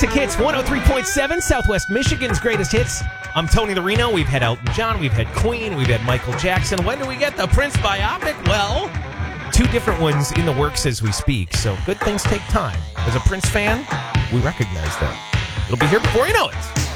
Classic Hits 103.7, Southwest Michigan's greatest hits. I'm Tony the Reno. We've had Elton John, we've had Queen, we've had Michael Jackson. When do we get the Prince biopic? Well, 2 different ones in the works as we speak, so good things take time. As a Prince fan, we recognize that. It'll be here before you know it.